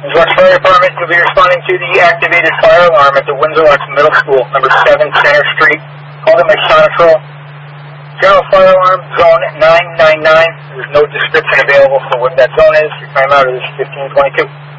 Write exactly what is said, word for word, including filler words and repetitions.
West Fire Department, you'll be responding to the activated fire alarm at the Windsor Locks Middle School, number seven Center Street. Call them Exonetrol. General fire alarm, zone nine nine nine. There's no description available for what that zone is. Your timeout is fifteen twenty-two.